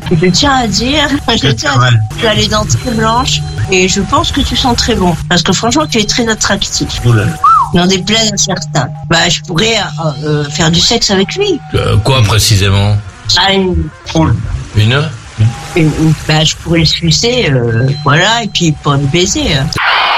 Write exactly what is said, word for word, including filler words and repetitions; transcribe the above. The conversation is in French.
Je tiens à dire, je tiens à dire que tu as les dents très blanches et je pense que tu sens très bon. Parce que franchement, tu es très attractif. Oula. N'en déplaise à certains. Bah, je pourrais euh, euh, faire du sexe avec lui. Euh, quoi précisément? Ah, une, Une une, une- bah, je pourrais le sucer, euh, voilà, et puis il pourrait me baiser. hein.